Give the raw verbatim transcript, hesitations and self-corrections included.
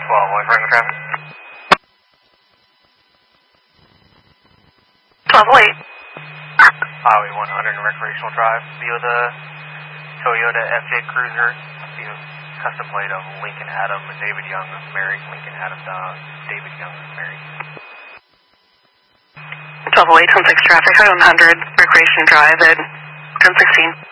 twelve, one for traffic. twelve oh eight. Highway one hundred and Recreational Drive. View of the Toyota F J Cruiser. View of custom plate of Lincoln Adam and David Young is married. Lincoln Adam, uh, David Young is married. twelve oh eight, ten six traffic, Highway one hundred, Recreation Drive at ten sixteen.